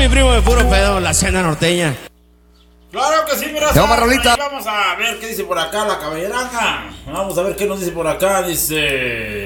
mi primo de puro pedo, la cena norteña. Claro que sí, mira. Vamos a ver qué dice por acá la caballeranga. Vamos a ver qué nos dice por acá. Dice...